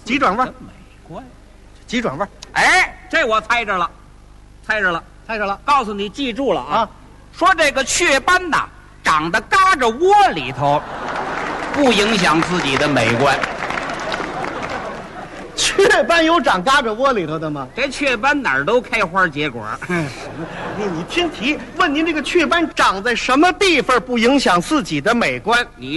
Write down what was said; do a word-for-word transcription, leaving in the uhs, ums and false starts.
几转弯？ 美观。 几转弯？ 哎，这我猜着了，猜着了。 猜着了告诉你，记住了啊！ 啊！ 说这个雀斑呐，长得嘎着窝里头，不影响自己的美观。 雀斑有长嘎着窝里头的吗？ 这雀斑哪儿都开花结果。 你你听题，问您这个雀斑长在什么地方不影响自己的美观？ 你